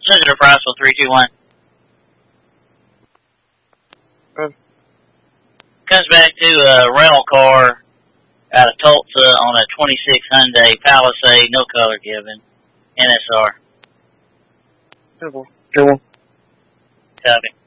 Senator Brownsville 321. Comes back to a rental car out of Tulsa on a 26 Hyundai Palisade, no color given, NSR. Good one. Copy.